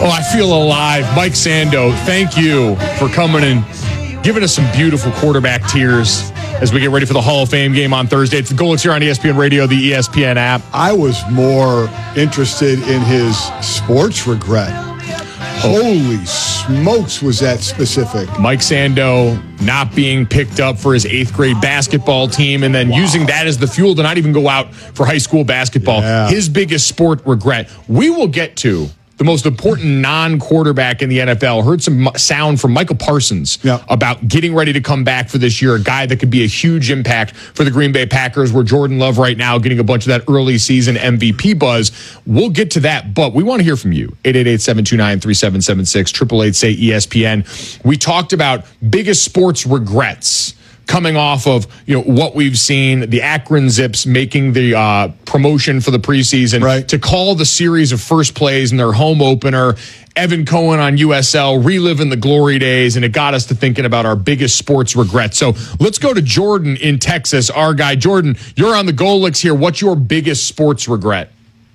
Oh, I feel alive. Mike Sando, thank you for coming and giving us some beautiful quarterback tears as we get ready for the Hall of Fame game on Thursday. It's the Goal. It's here on ESPN Radio, the ESPN app. I was more interested in his sports regret. Holy smokes, was that specific. Mike Sando not being picked up for his 8th grade basketball team and then using that as the fuel to not even go out for high school basketball. Yeah. His biggest sport regret. We will get to the most important non-quarterback in the NFL. Heard some sound from Michael Parsons about getting ready to come back for this year, a guy that could be a huge impact for the Green Bay Packers, where Jordan Love right now getting a bunch of that early season MVP buzz. We'll get to that, but we want to hear from you. 888-729-3776, 888-SAY-ESPN. We talked about biggest sports regrets coming off of what we've seen, the Akron Zips making the promotion for the preseason to call the series of first plays in their home opener, Evan Cohen on USL, reliving the glory days, and it got us to thinking about our biggest sports regrets. So let's go to Jordan in Texas, our guy. Jordan, you're on the Goal Licks here. What's your biggest sports regret?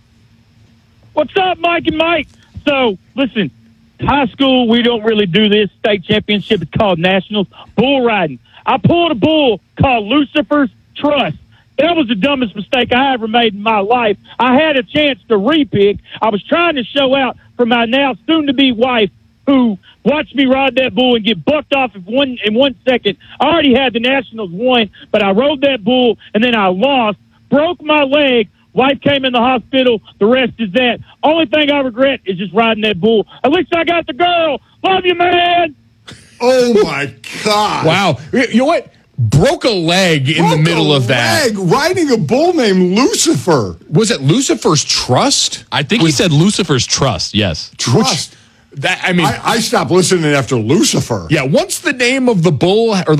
What's up, Mike and Mike? So, listen, high school, we don't really do this. State championship is called nationals. Bull riding. I pulled a bull called Lucifer's Trust. That was the dumbest mistake I ever made in my life. I had a chance to repick. I was trying to show out for my now soon-to-be wife, who watched me ride that bull and get bucked off in 1 second. I already had the Nationals won, but I rode that bull, and then I lost, broke my leg. Wife came in the hospital. The rest is that. Only thing I regret is just riding that bull. At least I got the girl. Love you, man. Oh, my God. Wow. You know what? Broke a leg in the middle of that. Riding a bull named Lucifer. Was it Lucifer's Trust? I think he said Lucifer's Trust, yes. Trust. I stopped listening after Lucifer. Yeah, once the name of the bull or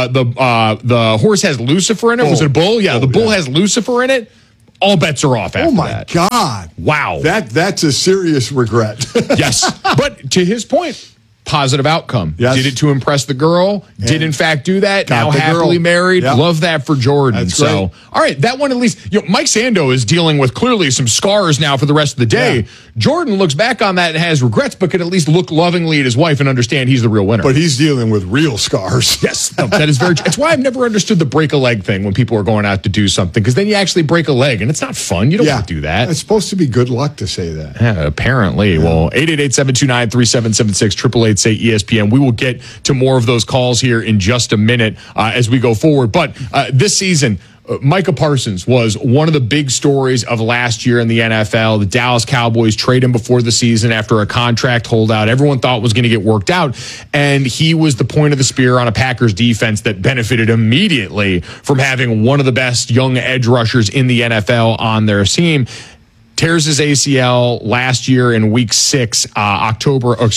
the horse has Lucifer in it, was it a bull? Yeah, the bull has Lucifer in it. All bets are off after that. Oh, my God. Wow. That's a serious regret. Yes. But to his point, positive outcome. Yes. Did it to impress the girl. And did, in fact, do that. Now happily married. Yep. Love that for Jordan. That's so, great. all right, that one at least. Mike Sando is dealing with clearly some scars now for the rest of the day. Yeah. Jordan looks back on that and has regrets, but could at least look lovingly at his wife and understand he's the real winner. But he's dealing with real scars. Yes, no, that is very true. It's why I've never understood the break a leg thing when people are going out to do something, because then you actually break a leg, and it's not fun. You don't want to do that. It's supposed to be good luck to say that. Yeah, apparently. Yeah. Well, 888-729-3776, 888-SAY-ESPN. We will get to more of those calls here in just a minute as we go forward. But this season, Micah Parsons was one of the big stories of last year in the NFL. The Dallas Cowboys trade him before the season after a contract holdout everyone thought was going to get worked out, and he was the point of the spear on a Packers defense that benefited immediately from having one of the best young edge rushers in the NFL on their team. Tears his ACL last year in week 6, tore his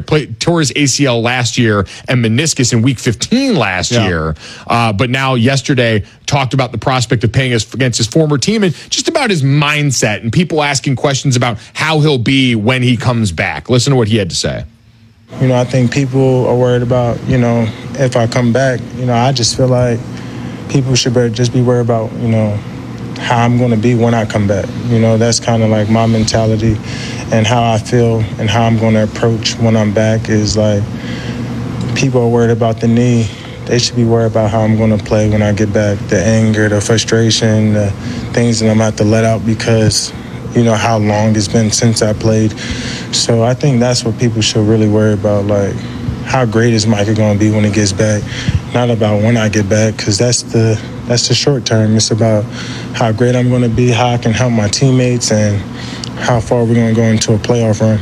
ACL last year and meniscus in week 15 last year. But now yesterday talked about the prospect of playing against his former team and just about his mindset and people asking questions about how he'll be when he comes back. Listen to what he had to say. I think people are worried about, if I come back, I just feel like people should just be worried about, how I'm going to be when I come back. That's kind of like my mentality, and how I feel and how I'm going to approach when I'm back is like, people are worried about the knee. They should be worried about how I'm going to play when I get back. The anger, the frustration, the things that I'm going to have to let out because, how long it's been since I played. So I think that's what people should really worry about, like, how great is Micah going to be when he gets back? Not about when I get back, because that's the short term. It's about how great I'm going to be, how I can help my teammates, and how far we're going to go into a playoff run.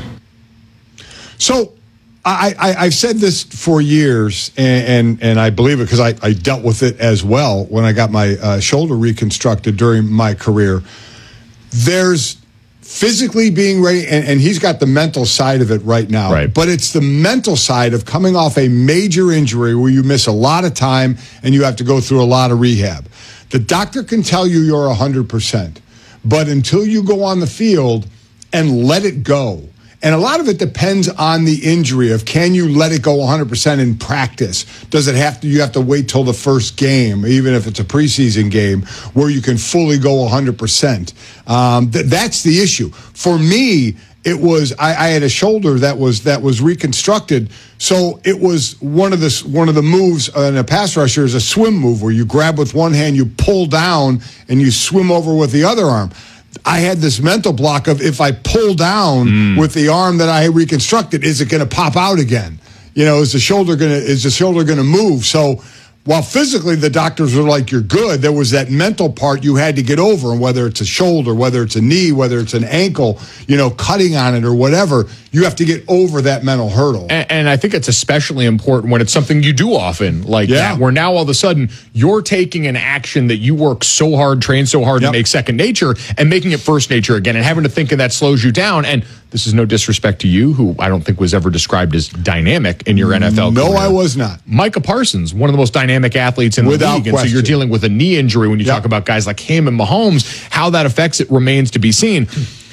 So I've said this for years, and I believe it because I dealt with it as well when I got my shoulder reconstructed during my career. There's physically being ready, and he's got the mental side of it right now. Right. But it's the mental side of coming off a major injury where you miss a lot of time and you have to go through a lot of rehab. The doctor can tell you you're 100%, but until you go on the field and let it go, and a lot of it depends on the injury of can you let it go 100% in practice? Does it have to? You have to wait till the first game, even if it's a preseason game, where you can fully go 100%. That's the issue. For me, I had a shoulder that was reconstructed. So it was one of the moves in a pass rusher is a swim move where you grab with one hand, you pull down, and you swim over with the other arm. I had this mental block of if I pull down with the arm that I reconstructed, is it going to pop out again? Is the shoulder going to move? So while physically the doctors were like, you're good, there was that mental part you had to get over, and whether it's a shoulder, whether it's a knee, whether it's an ankle, cutting on it or whatever, you have to get over that mental hurdle. And I think it's especially important when it's something you do often like that, where now all of a sudden you're taking an action that you work so hard, train so hard to make second nature, and making it first nature again, and having to think of that slows you down. And this is no disrespect to you, who I don't think was ever described as dynamic in your NFL career. No, I was not. Micah Parsons, one of the most dynamic athletes in the league. And so you're dealing with a knee injury when you talk about guys like him and Mahomes. How that affects it remains to be seen.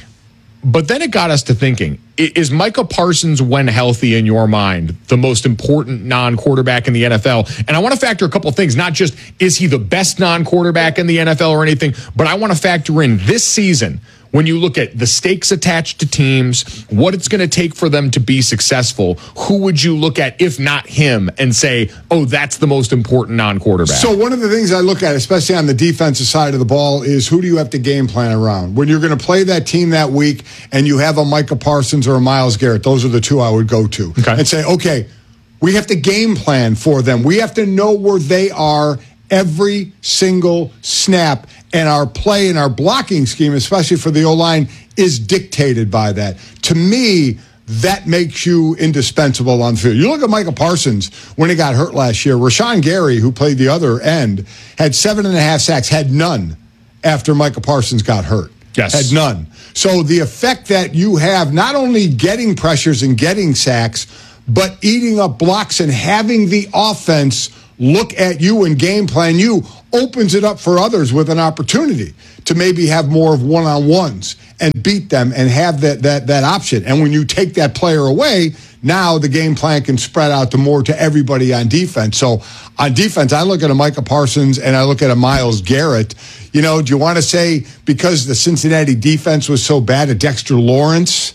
But then it got us to thinking, is Micah Parsons, when healthy in your mind, the most important non-quarterback in the NFL? And I want to factor a couple of things, not just is he the best non-quarterback in the NFL or anything, but I want to factor in this season. When you look at the stakes attached to teams, what it's going to take for them to be successful, who would you look at, if not him, and say, oh, that's the most important non-quarterback? So one of the things I look at, especially on the defensive side of the ball, is who do you have to game plan around? When you're going to play that team that week and you have a Micah Parsons or a Myles Garrett, those are the two I would go to. And say, okay, we have to game plan for them. We have to know where they are every single snap, and our play and our blocking scheme, especially for the O-line, is dictated by that. To me, that makes you indispensable on the field. You look at Micah Parsons when he got hurt last year. Rashawn Gary, who played the other end, had 7.5 sacks, had none after Micah Parsons got hurt. Yes. Had none. So the effect that you have, not only getting pressures and getting sacks, but eating up blocks and having the offense look at you and game plan you, opens it up for others with an opportunity to maybe have more of one-on-ones and beat them and have that option. And when you take that player away, now the game plan can spread out to everybody on defense. So on defense, I look at a Micah Parsons and I look at a Myles Garrett. Do you want to say because the Cincinnati defense was so bad, a Dexter Lawrence,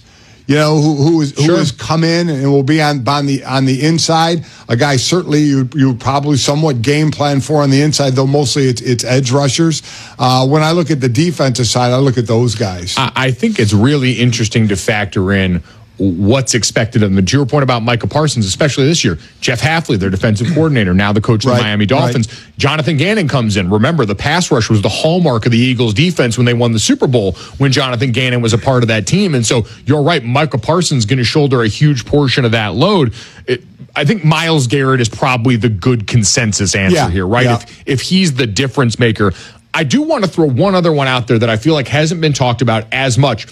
who has come in and will be on the inside, a guy certainly you probably somewhat game plan for on the inside, though mostly it's edge rushers. When I look at the defensive side, I look at those guys. I think it's really interesting to factor in what's expected of them. To your point about Micah Parsons, especially this year, Jeff Hafley, their defensive coordinator, now the coach of the Miami Dolphins. Jonathan Gannon comes in. Remember, the pass rush was the hallmark of the Eagles' defense when they won the Super Bowl, when Jonathan Gannon was a part of that team. And so you're right, Micah Parsons going to shoulder a huge portion of that load. I think Myles Garrett is probably the good consensus answer here, right? Yeah. If he's the difference maker. I do want to throw one other one out there that I feel like hasn't been talked about as much.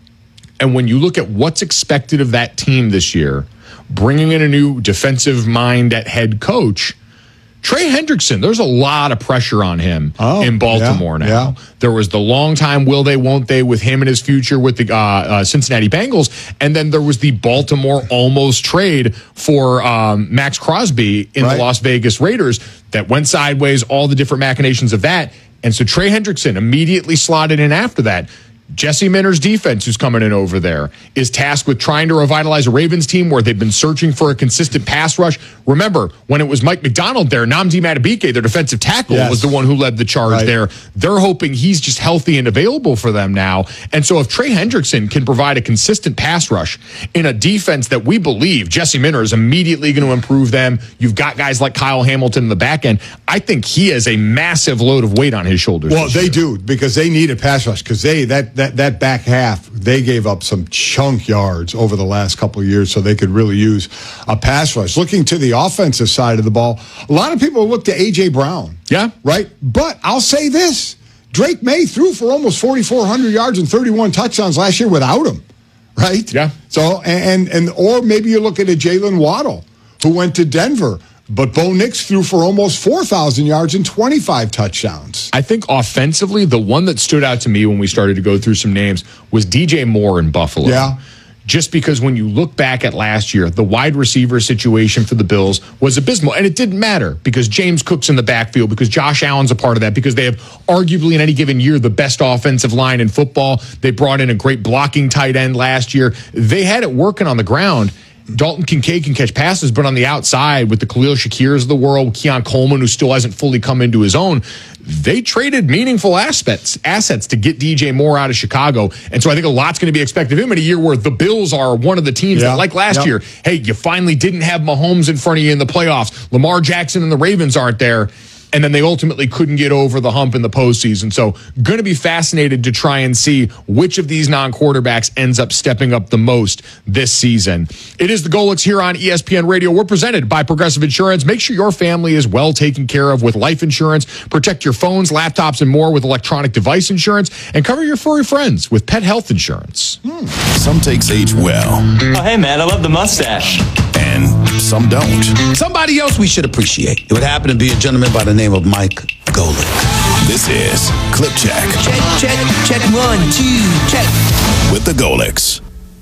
And when you look at what's expected of that team this year, bringing in a new defensive mind at head coach, Trey Hendrickson, there's a lot of pressure on him in Baltimore now. Yeah. There was the long time will they, won't they with him and his future with the Cincinnati Bengals. And then there was the Baltimore almost trade for Max Crosby in the Las Vegas Raiders that went sideways, all the different machinations of that. And so Trey Hendrickson immediately slotted in after that. Jesse Minter's defense, who's coming in over there, is tasked with trying to revitalize a Ravens team where they've been searching for a consistent pass rush. Remember, when it was Mike McDonald there, Nnamdi Madubuike, their defensive tackle, was the one who led the charge there. They're hoping he's just healthy and available for them now. And so if Trey Hendrickson can provide a consistent pass rush in a defense that we believe Jesse Minter is immediately going to improve them, you've got guys like Kyle Hamilton in the back end, I think he has a massive load of weight on his shoulders. Well, they do, because they need a pass rush, because that back half, they gave up some chunk yards over the last couple of years, so they could really use a pass rush. Looking to the offensive side of the ball, a lot of people look to A.J. Brown. Yeah. Right? But I'll say this. Drake May threw for almost 4,400 yards and 31 touchdowns last year without him. Right? Yeah. So, or maybe you look at a Jalen Waddle, who went to Denver. But Bo Nix threw for almost 4,000 yards and 25 touchdowns. I think offensively, the one that stood out to me when we started to go through some names was DJ Moore in Buffalo. Yeah. just because when you look back at last year, the wide receiver situation for the Bills was abysmal. And it didn't matter because James Cook's in the backfield, because Josh Allen's a part of that, because they have arguably in any given year the best offensive line in football. They brought in a great blocking tight end last year. They had it working on the ground. Dalton Kincaid can catch passes, but on the outside with the Khalil Shakirs of the world, Keon Coleman, who still hasn't fully come into his own, they traded meaningful assets to get DJ Moore out of Chicago. And so I think a lot's going to be expected of him in a year where the Bills are one of the teams that, like last year, hey, you finally didn't have Mahomes in front of you in the playoffs. Lamar Jackson and the Ravens aren't there. And then they ultimately couldn't get over the hump in the postseason. So going to be fascinated to try and see which of these non-quarterbacks ends up stepping up the most this season. It is the Golics here on ESPN Radio. We're presented by Progressive Insurance. Make sure your family is well taken care of with life insurance. Protect your phones, laptops, and more with electronic device insurance. And cover your furry friends with pet health insurance. Some takes age well. Oh, hey, man, I love the mustache. And some don't. Somebody else we should appreciate. It would happen to be a gentleman by the name of Mike Golic. This is Clip Check. Check 1, 2, check. With the Golics.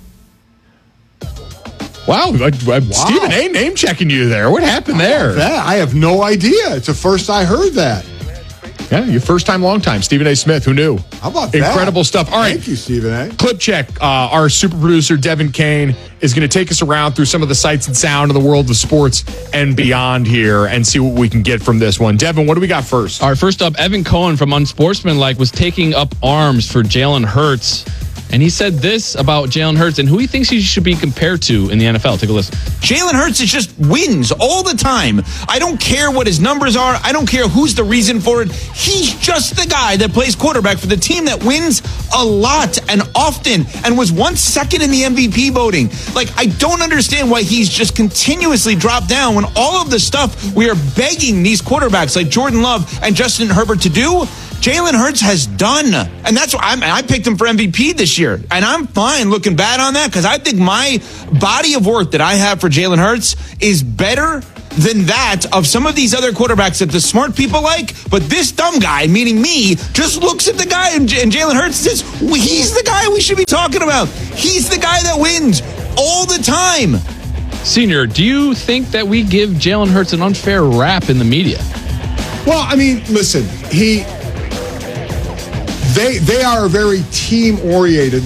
Wow, Stephen A. name checking you there. What happened there? I have no idea. It's the first I heard that. Yeah, your first time, long time. Stephen A. Smith, who knew? How about that? Incredible stuff. All right. Thank you, Stephen A. Clip Check. Our super producer, Devin Kane, is going to take us around through some of the sights and sound of the world of sports and beyond here and see what we can get from this one. Devin, what do we got first? All right, first up, Evan Cohen from Unsportsmanlike was taking up arms for Jalen Hurts. And he said this about Jalen Hurts and who he thinks he should be compared to in the NFL. Take a listen. Jalen Hurts is just wins all the time. I don't care what his numbers are. I don't care who's the reason for it. He's just the guy that plays quarterback for the team that wins a lot and often and was once second in the MVP voting. Like, I don't understand why he's just continuously dropped down when all of the stuff we are begging these quarterbacks like Jordan Love and Justin Herbert to do, Jalen Hurts has done. And that's why I picked him for MVP this year. And I'm fine looking bad on that because I think my body of work that I have for Jalen Hurts is better than that of some of these other quarterbacks that the smart people like. But this dumb guy, meaning me, just looks at the guy and Jalen Hurts and says, he's the guy we should be talking about. He's the guy that wins all the time. Senior, do you think that we give Jalen Hurts an unfair rap in the media? Well, I mean, listen, They are very team-oriented.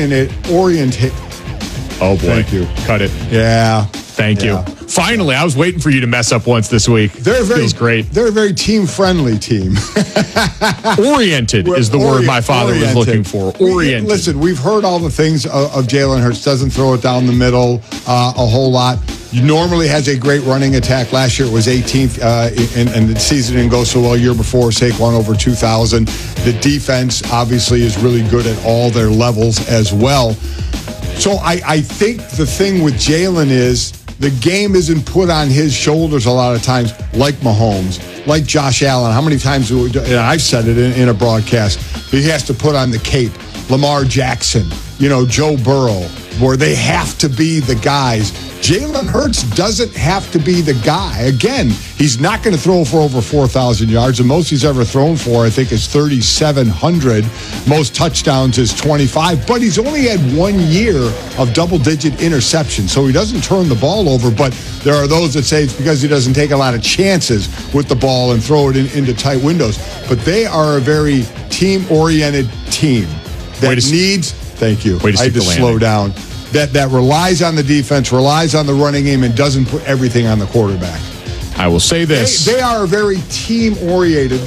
Oh, boy. Thank you. Cut it. Yeah. Thank you. Finally, I was waiting for you to mess up once this week. Feels great. They're a very team-friendly team. Oriented is the word my father was looking for. Oriented. Listen, we've heard all the things of Jalen Hurts. Doesn't throw it down the middle a whole lot. He normally has a great running attack. Last year it was 18th, and the season didn't go so well. Year before, Saquon over 2,000. The defense obviously is really good at all their levels as well. So I think the thing with Jalen is the game isn't put on his shoulders a lot of times, like Mahomes, like Josh Allen. How many times, and I've said it in a broadcast, he has to put on the cape. Lamar Jackson, Joe Burrow, where they have to be the guys. Jalen Hurts doesn't have to be the guy. Again, he's not going to throw for over 4,000 yards. The most he's ever thrown for, I think, is 3,700. Most touchdowns is 25. But he's only had 1 year of double-digit interceptions, so he doesn't turn the ball over. But there are those that say it's because he doesn't take a lot of chances with the ball and throw it into tight windows. But they are a very team-oriented team that needs... Thank you. I had to slow down. That relies on the defense, relies on the running game, and doesn't put everything on the quarterback. I will say this. They are very team-oriented.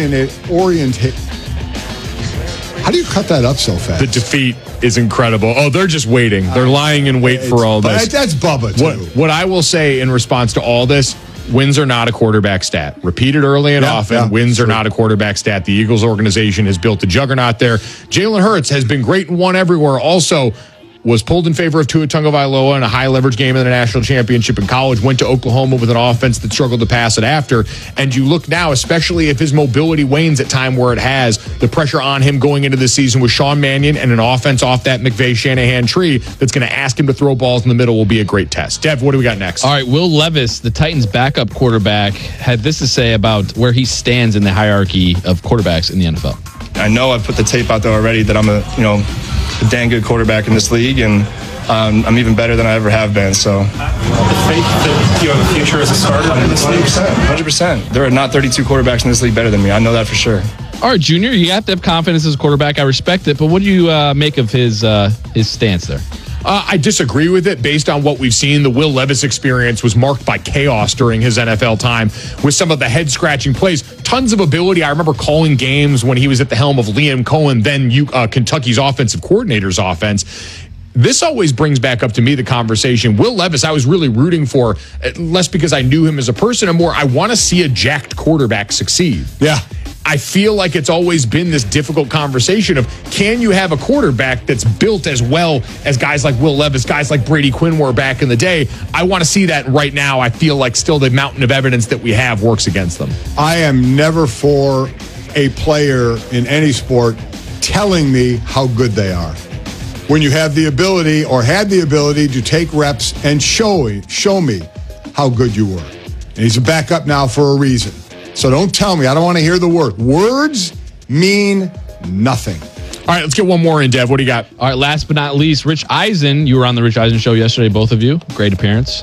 How do you cut that up so fast? The defeat is incredible. Oh, they're just waiting. They're lying in wait for all this. That's Bubba, too. What I will say in response to all this, wins are not a quarterback stat. Repeated early and often, wins are not a quarterback stat. The Eagles organization has built a juggernaut there. Jalen Hurts has been great and won everywhere. Also, was pulled in favor of Tua Tagovailoa in a high-leverage game in the national championship in college, went to Oklahoma with an offense that struggled to pass it after. And you look now, especially if his mobility wanes at time where it has, the pressure on him going into this season with Sean Mannion and an offense off that McVay-Shanahan tree that's going to ask him to throw balls in the middle will be a great test. Dev, what do we got next? All right, Will Levis, the Titans' backup quarterback, had this to say about where he stands in the hierarchy of quarterbacks in the NFL. I know I've put the tape out there already that I'm a dang good quarterback in this league, and I'm even better than I ever have been. So, the faith that you have a future as a starter in this league? 100%. There are not 32 quarterbacks in this league better than me. I know that for sure. All right, Junior, you have to have confidence as a quarterback. I respect it, but what do you make of his stance there? I disagree with it based on what we've seen. The Will Levis experience was marked by chaos during his NFL time with some of the head-scratching plays. Tons of ability. I remember calling games when he was at the helm of Liam Cohen, then Kentucky's offensive coordinator's offense. This always brings back up to me the conversation. Will Levis, I was really rooting for, less because I knew him as a person and more, I want to see a jacked quarterback succeed. Yeah. I feel like it's always been this difficult conversation of, can you have a quarterback that's built as well as guys like Will Levis, guys like Brady Quinn were back in the day? I want to see that, and right now I feel like still the mountain of evidence that we have works against them. I am never for a player in any sport telling me how good they are. When you have the ability or had the ability to take reps and show me how good you were. And he's a backup now for a reason. So don't tell me. I don't want to hear the word. Words mean nothing. All right, let's get one more in, Dev. What do you got? All right, last but not least, Rich Eisen. You were on the Rich Eisen show yesterday, both of you. Great appearance.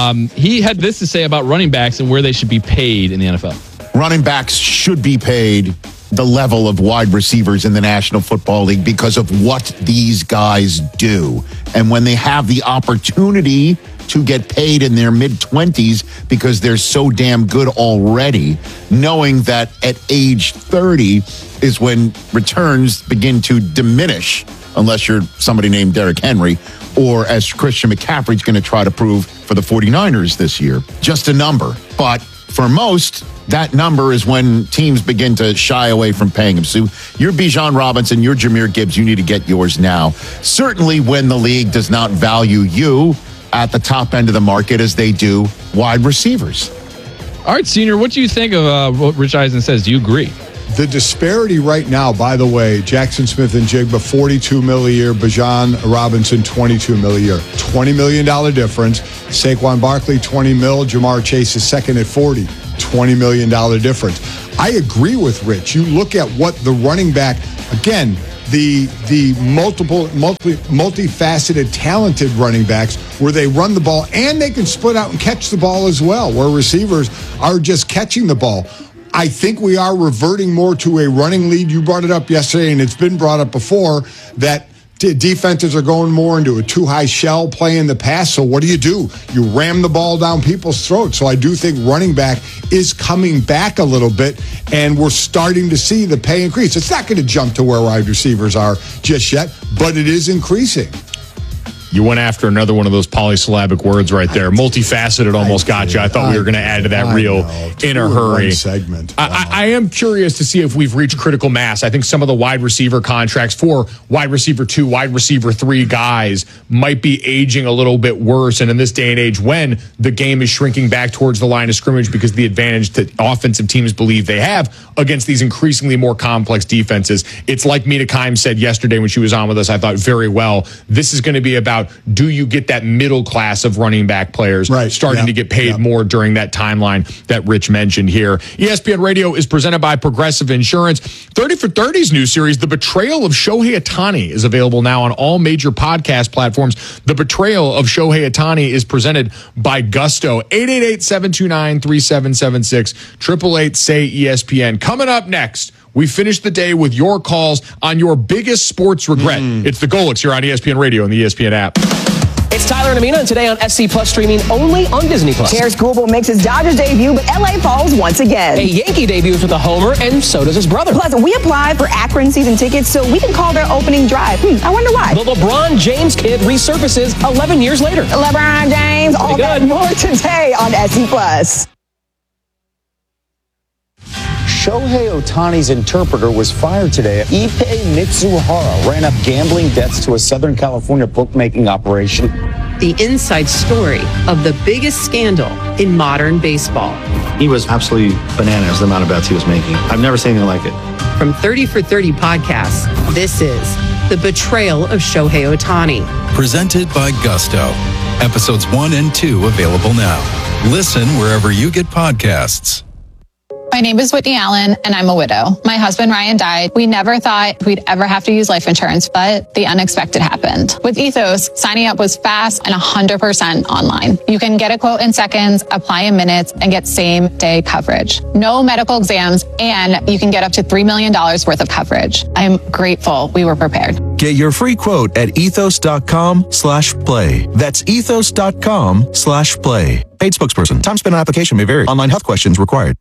He had this to say about running backs and where they should be paid in the NFL. Running backs should be paid the level of wide receivers in the National Football League because of what these guys do. And when they have the opportunity to get paid in their mid-20s because they're so damn good already, knowing that at age 30 is when returns begin to diminish, unless you're somebody named Derrick Henry, or as Christian McCaffrey's going to try to prove for the 49ers this year. Just a number. But for most, that number is when teams begin to shy away from paying him. So you're Bijan Robinson, you're Jahmyr Gibbs, you need to get yours now. Certainly when the league does not value you at the top end of the market as they do wide receivers. All right, Senior, what do you think of what Rich Eisen says? Do you agree? The disparity right now, by the way, Jackson Smith and Jigba, $42 million a year. Bijan Robinson, $22 million a year. $20 million difference. Saquon Barkley, $20 million. Jamar Chase is second at $40. $20 million difference. I agree with Rich. You look at what the running back, again, the multifaceted, talented running backs where they run the ball and they can split out and catch the ball as well, where receivers are just catching the ball. I think we are reverting more to a running lead. You brought it up yesterday, and it's been brought up before, that defenses are going more into a too-high shell play in the pass. So what do? You ram the ball down people's throats. So I do think running back is coming back a little bit, and we're starting to see the pay increase. It's not going to jump to where wide receivers are just yet, but it is increasing. You went after another one of those polysyllabic words right there. Multifaceted almost got you. I thought we were going to add to that reel in a hurry. Segment. Wow. I am curious to see if we've reached critical mass. I think some of the wide receiver contracts for wide receiver 2, wide receiver 3 guys might be aging a little bit worse. And in this day and age, when the game is shrinking back towards the line of scrimmage because of the advantage that offensive teams believe they have against these increasingly more complex defenses, it's like Mina Kimes said yesterday when she was on with us, I thought very well, this is going to be about, do you get that middle class of running back players starting to get paid more during that timeline that Rich mentioned here? ESPN Radio is presented by Progressive Insurance. 30 for 30's new series, The Betrayal of Shohei Ohtani, is available now on all major podcast platforms. The Betrayal of Shohei Ohtani is presented by Gusto. 888-729-3776, 888-SAY-ESPN. Coming up next, we finish the day with your calls on your biggest sports regret. It's the Golics here on ESPN Radio and the ESPN app. It's Tyler and Amina, and today on SC Plus, streaming only on Disney Plus. Terrence Grubel makes his Dodgers debut, but LA falls once again. A Yankee debuts with a homer, and so does his brother. Plus, we applied for Akron season tickets so we can call their opening drive. I wonder why. The LeBron James kid resurfaces 11 years later. LeBron James, all that and more today on SC Plus. Shohei Ohtani's interpreter was fired today. Ippei Mitsuhara ran up gambling debts to a Southern California bookmaking operation. The inside story of the biggest scandal in modern baseball. He was absolutely bananas, the amount of bets he was making. I've never seen anything like it. From 30 for 30 podcasts, this is The Betrayal of Shohei Ohtani. Presented by Gusto. Episodes 1 and 2 available now. Listen wherever you get podcasts. My name is Whitney Allen, and I'm a widow. My husband, Ryan, died. We never thought we'd ever have to use life insurance, but the unexpected happened. With Ethos, signing up was fast and 100% online. You can get a quote in seconds, apply in minutes, and get same-day coverage. No medical exams, and you can get up to $3 million worth of coverage. I'm grateful we were prepared. Get your free quote at ethos.com/play. That's ethos.com/play. Paid spokesperson. Time spent on application may vary. Online health questions required.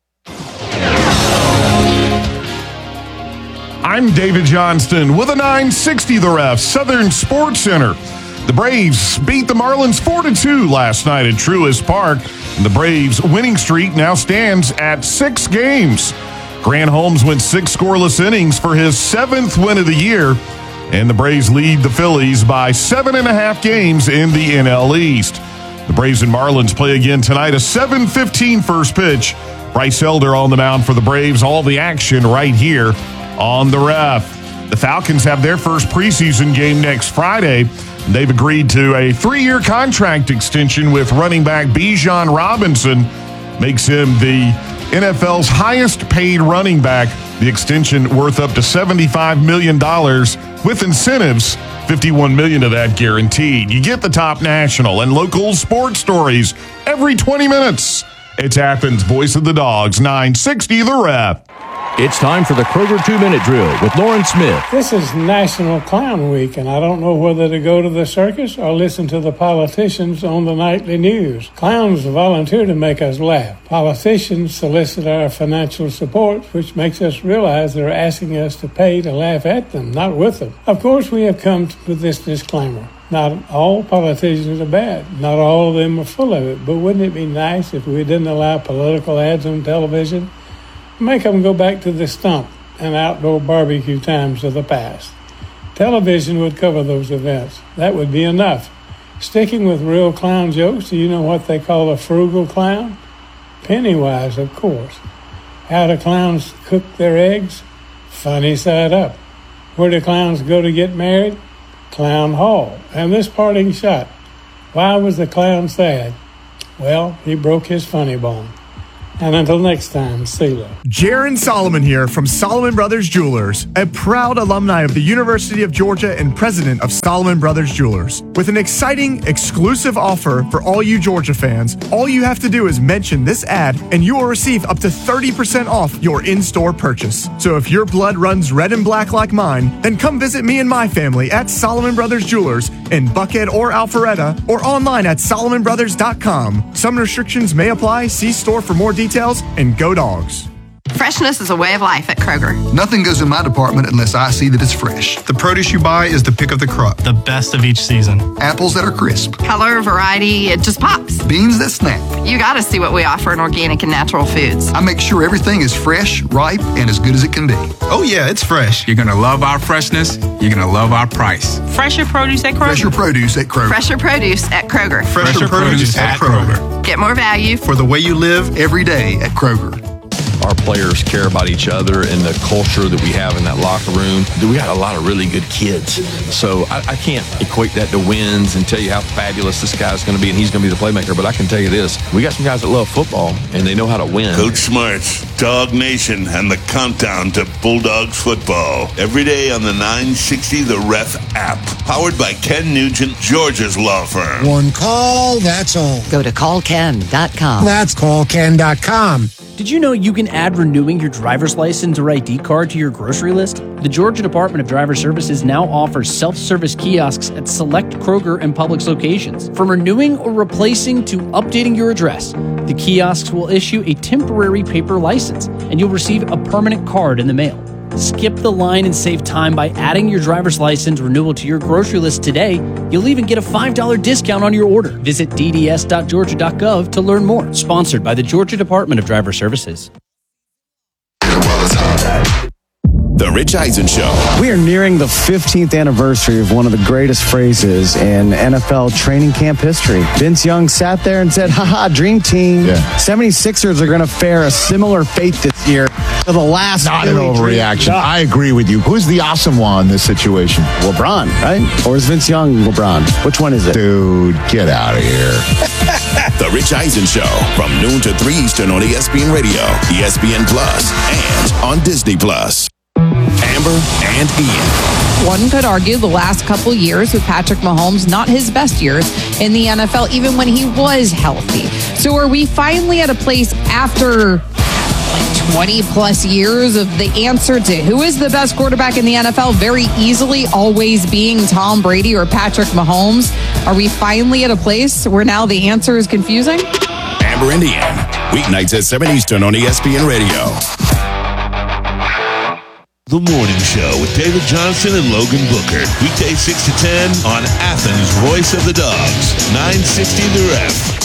I'm David Johnston with a 960 The Ref, Southern Sports Center. The Braves beat the Marlins 4-2 last night at Truist Park. And the Braves' winning streak now stands at 6 games. Grant Holmes went 6 scoreless innings for his 7th win of the year. And the Braves lead the Phillies by 7.5 games in the NL East. The Braves and Marlins play again tonight, a 7:15 first pitch. Bryce Elder on the mound for the Braves. All the action right here on the Ref. The Falcons have their first preseason game next Friday. They've agreed to a 3-year contract extension with running back Bijan Robinson. Makes him the NFL's highest paid running back. The extension worth up to $75 million with incentives, $51 million of that guaranteed. You get the top national and local sports stories every 20 minutes. It's Athens' Voice of the Dogs, 960 The Ref. It's time for the Kroger 2-Minute Drill with Lauren Smith. This is National Clown Week, and I don't know whether to go to the circus or listen to the politicians on the nightly news. Clowns volunteer to make us laugh. Politicians solicit our financial support, which makes us realize they're asking us to pay to laugh at them, not with them. Of course, we have come with this disclaimer. Not all politicians are bad. Not all of them are full of it. But wouldn't it be nice if we didn't allow political ads on television? Make them go back to the stump and outdoor barbecue times of the past. Television would cover those events. That would be enough. Sticking with real clown jokes, do you know what they call a frugal clown? Pennywise, of course. How do clowns cook their eggs? Funny side up. Where do clowns go to get married? Clown Hall. And this parting shot. Why was the clown sad? Well, he broke his funny bone. And until next time, CeeLo. Jaron Solomon here from Solomon Brothers Jewelers, a proud alumni of the University of Georgia and president of Solomon Brothers Jewelers. With an exciting, exclusive offer for all you Georgia fans, all you have to do is mention this ad and you will receive up to 30% off your in-store purchase. So if your blood runs red and black like mine, then come visit me and my family at Solomon Brothers Jewelers in Buckhead or Alpharetta or online at solomonbrothers.com. Some restrictions may apply. See store for more details, and go Dogs. Freshness is a way of life at Kroger. Nothing goes in my department unless I see that it's fresh. The produce you buy is the pick of the crop. The best of each season. Apples that are crisp. Color, variety, it just pops. Beans that snap. You gotta see what we offer in organic and natural foods. I make sure everything is fresh, ripe, and as good as it can be. Oh yeah, it's fresh. You're gonna love our freshness. You're gonna love our price. Fresher produce at Kroger. Fresher produce at Kroger. Fresher produce at Kroger. Fresher produce at Kroger. Get more value for the way you live every day at Kroger. Our players care about each other and the culture that we have in that locker room. We got a lot of really good kids. So I can't equate that to wins and tell you how fabulous this guy's going to be and he's going to be the playmaker. But I can tell you this, we got some guys that love football and they know how to win. Coach Smarts, Dog Nation, and the countdown to Bulldogs football. Every day on the 960 The Ref app. Powered by Ken Nugent, Georgia's law firm. One call, that's all. Go to callken.com. That's callken.com. Did you know you can add renewing your driver's license or ID card to your grocery list? The Georgia Department of Driver Services now offers self-service kiosks at select Kroger and Publix locations. From renewing or replacing to updating your address, the kiosks will issue a temporary paper license, and you'll receive a permanent card in the mail. Skip the line and save time by adding your driver's license renewal to your grocery list today. You'll even get a $5 discount on your order. Visit dds.georgia.gov to learn more. Sponsored by the Georgia Department of Driver Services. The Rich Eisen Show. We are nearing the 15th anniversary of one of the greatest phrases in NFL training camp history. Vince Young sat there and said, haha, dream team. 76ers are going to fare a similar fate this year to the last. Not an overreaction. I agree with you. Who's the awesome one in this situation? LeBron, right? Or is Vince Young LeBron? Which one is it? Dude, get out of here. The Rich Eisen Show from noon to 3 Eastern on ESPN Radio, ESPN Plus, and on Disney Plus. Amber and Ian. One could argue the last couple years with Patrick Mahomes, not his best years in the NFL, even when he was healthy. So are we finally at a place after 20 plus years of the answer to who is the best quarterback in the NFL very easily always being Tom Brady or Patrick Mahomes? Are we finally at a place where now the answer is confusing? Amber and Ian. Weeknights at 7 Eastern on ESPN Radio. The Morning Show with David Johnson and Logan Booker. Weekday 6 to 10 on Athens' Voice of the Dogs. 960 The Ref.